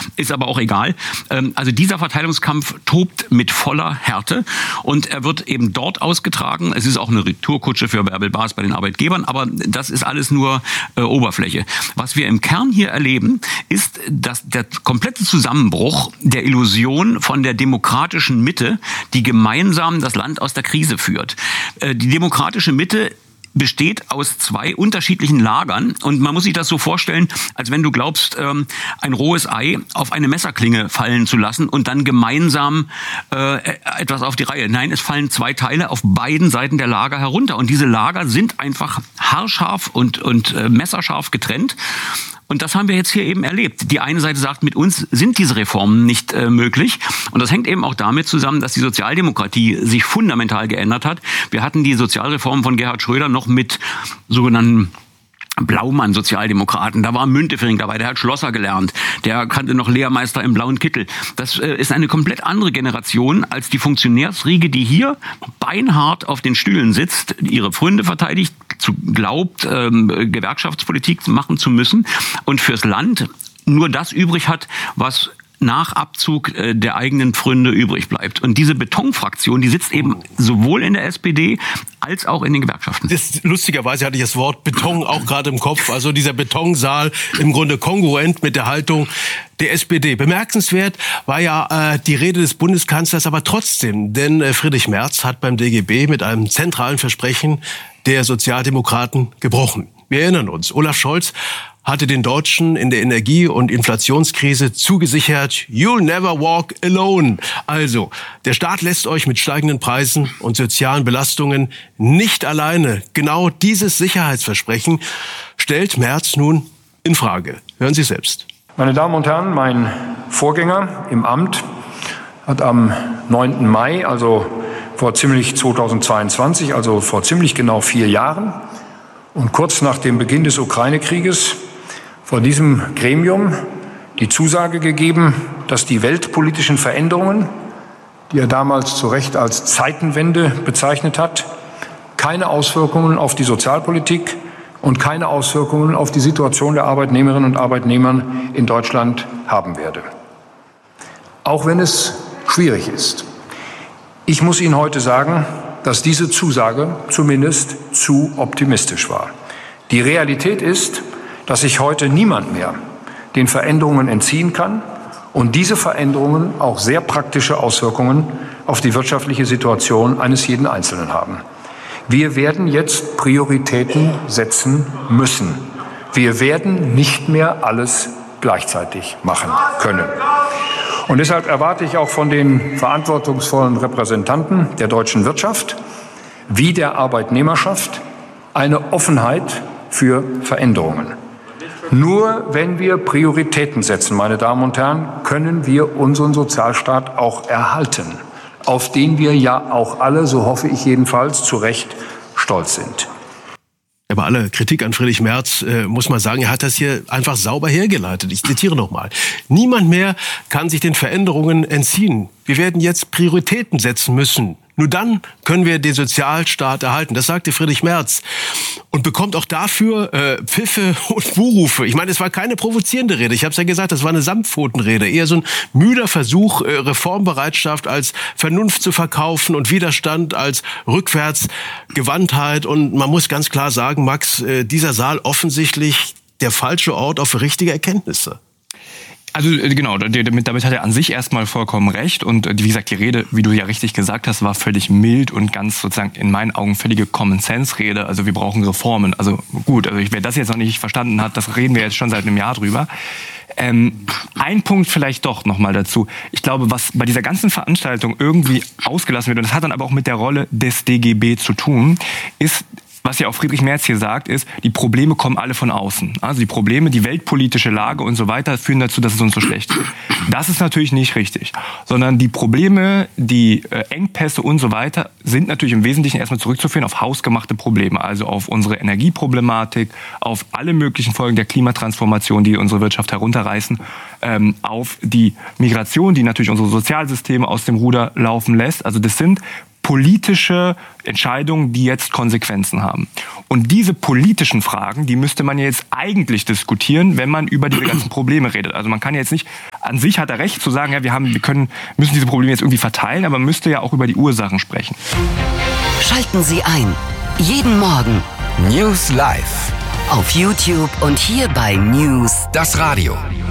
ist aber auch egal. Also dieser Verteilungskampf tobt mit voller Härte und er wird eben dort ausgetragen. Es ist auch eine Retourkutsche für Bärbel Baas bei den Arbeitgebern, aber das ist alles nur Oberfläche. Was wir im Kern hier erleben, ist, dass der komplette Zusammenbruch der Illusion von der demokratischen Mitte, die gemeinsam das Land aus der Krise führt. Die demokratische Mitte besteht aus zwei unterschiedlichen Lagern und man muss sich das so vorstellen, als wenn du glaubst, ein rohes Ei auf eine Messerklinge fallen zu lassen und dann gemeinsam etwas auf die Reihe. Nein, es fallen zwei Teile auf beiden Seiten der Lager herunter und diese Lager sind einfach haarscharf und messerscharf getrennt. Und das haben wir jetzt hier eben erlebt. Die eine Seite sagt, mit uns sind diese Reformen nicht möglich. Und das hängt eben auch damit zusammen, dass die Sozialdemokratie sich fundamental geändert hat. Wir hatten die Sozialreform von Gerhard Schröder noch mit sogenannten Blaumann-Sozialdemokraten. Da war Müntefering dabei, der hat Schlosser gelernt. Der kannte noch Lehrmeister im blauen Kittel. Das ist eine komplett andere Generation als die Funktionärsriege, die hier beinhart auf den Stühlen sitzt, ihre Freunde verteidigt, glaubt, Gewerkschaftspolitik machen zu müssen und fürs Land nur das übrig hat, was nach Abzug der eigenen Pfründe übrig bleibt. Und diese Betonfraktion, die sitzt eben sowohl in der SPD als auch in den Gewerkschaften. Lustigerweise hatte ich das Wort Beton auch gerade im Kopf. Also dieser Betonsaal im Grunde kongruent mit der Haltung der SPD. Bemerkenswert war ja die Rede des Bundeskanzlers aber trotzdem. Denn Friedrich Merz hat beim DGB mit einem zentralen Versprechen der Sozialdemokraten gebrochen. Wir erinnern uns, Olaf Scholz hatte den Deutschen in der Energie- und Inflationskrise zugesichert, you'll never walk alone. Also, der Staat lässt euch mit steigenden Preisen und sozialen Belastungen nicht alleine. Genau dieses Sicherheitsversprechen stellt Merz nun in Frage. Hören Sie selbst. Meine Damen und Herren, mein Vorgänger im Amt hat am 9. Mai, also vor ziemlich 2022, also vor ziemlich genau 4 Jahren und kurz nach dem Beginn des Ukraine-Krieges vor diesem Gremium die Zusage gegeben, dass die weltpolitischen Veränderungen, die er damals zu Recht als Zeitenwende bezeichnet hat, keine Auswirkungen auf die Sozialpolitik und keine Auswirkungen auf die Situation der Arbeitnehmerinnen und Arbeitnehmer in Deutschland haben werde. Auch wenn es schwierig ist. Ich muss Ihnen heute sagen, dass diese Zusage zumindest zu optimistisch war. Die Realität ist, dass sich heute niemand mehr den Veränderungen entziehen kann und diese Veränderungen auch sehr praktische Auswirkungen auf die wirtschaftliche Situation eines jeden Einzelnen haben. Wir werden jetzt Prioritäten setzen müssen. Wir werden nicht mehr alles gleichzeitig machen können. Und deshalb erwarte ich auch von den verantwortungsvollen Repräsentanten der deutschen Wirtschaft wie der Arbeitnehmerschaft eine Offenheit für Veränderungen. Nur wenn wir Prioritäten setzen, meine Damen und Herren, können wir unseren Sozialstaat auch erhalten, auf den wir ja auch alle, so hoffe ich jedenfalls, zu Recht stolz sind. Aber alle Kritik an Friedrich Merz, muss man sagen, er hat das hier einfach sauber hergeleitet. Ich zitiere nochmal. Niemand mehr kann sich den Veränderungen entziehen. Wir werden jetzt Prioritäten setzen müssen. Nur dann können wir den Sozialstaat erhalten. Das sagte Friedrich Merz. Und bekommt auch dafür Pfiffe und Buhrufe. Ich meine, es war keine provozierende Rede. Ich habe es ja gesagt, das war eine Samtpfotenrede. Eher so ein müder Versuch, Reformbereitschaft als Vernunft zu verkaufen und Widerstand als Rückwärtsgewandtheit. Und man muss ganz klar sagen, Max, dieser Saal offensichtlich der falsche Ort auf richtige Erkenntnisse. Also genau, damit hat er an sich erstmal vollkommen recht. Und wie gesagt, die Rede, wie du ja richtig gesagt hast, war völlig mild und ganz sozusagen in meinen Augen völlige Common-Sense-Rede. Also wir brauchen Reformen. Also gut, also wer das jetzt noch nicht verstanden hat, das reden wir jetzt schon seit einem Jahr drüber. Ein Punkt vielleicht doch nochmal dazu. Ich glaube, was bei dieser ganzen Veranstaltung irgendwie ausgelassen wird, und das hat dann aber auch mit der Rolle des DGB zu tun, ist, was ja auch Friedrich Merz hier sagt, ist, die Probleme kommen alle von außen. Also die Probleme, die weltpolitische Lage und so weiter führen dazu, dass es uns so schlecht geht. Das ist natürlich nicht richtig. Sondern die Probleme, die Engpässe und so weiter sind natürlich im Wesentlichen erstmal zurückzuführen auf hausgemachte Probleme. Also auf unsere Energieproblematik, auf alle möglichen Folgen der Klimatransformation, die unsere Wirtschaft herunterreißen, auf die Migration, die natürlich unsere Sozialsysteme aus dem Ruder laufen lässt. Also das sind politische Entscheidungen, die jetzt Konsequenzen haben. Und diese politischen Fragen, die müsste man jetzt eigentlich diskutieren, wenn man über diese ganzen Probleme redet. Also man kann jetzt nicht, an sich hat er recht zu sagen, ja, müssen diese Probleme jetzt irgendwie verteilen, aber man müsste ja auch über die Ursachen sprechen. Schalten Sie ein. Jeden Morgen. News Live. Auf YouTube und hier bei News. Das Radio.